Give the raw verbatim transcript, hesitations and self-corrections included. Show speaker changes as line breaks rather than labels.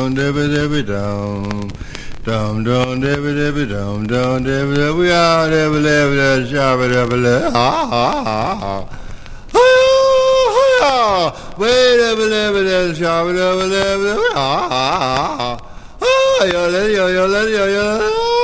dum dibby dibby dum. Dum dum dibby dibby dum dum dibby dibby ah dibby dibby dibby shabby dibby dibby ha ha ha ha. Wait a minute, shabby dibby dibby ha ha ha ha. Oh, yo, yo, yo, yo, yo, yo.